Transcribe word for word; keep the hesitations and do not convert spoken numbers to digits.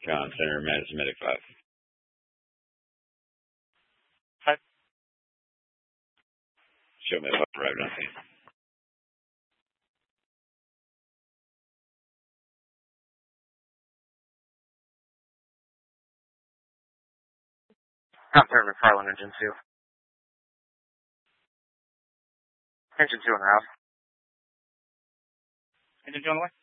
Con Center, Madison Medic five. Hi. Show me if I've arrived on scene. Con Center, McFarland, Engine two. Engine two and a half. Engine two on the way.